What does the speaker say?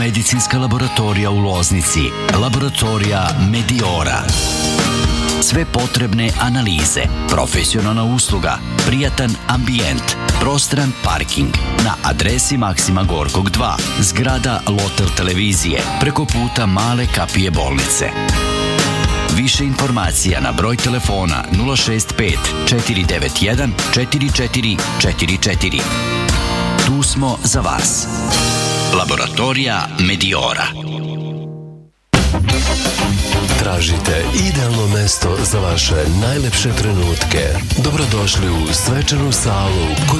Biomedicinska laboratorija u Loznici, laboratorija Mediora. Sve potrebne analize, profesionalna usluga, prijatan ambijent, prostran parking na adresi Maksima Gorkog 2, zgrada Lotel televizije, preko puta Male kapije bolnice. Više informacija na broj telefona 065 491 4444. Tu smo za vas. Laboratorija Mediora. Tražite idealno mesto za vaše najlepše trenutke. Dobrodošli u svečanu salu kod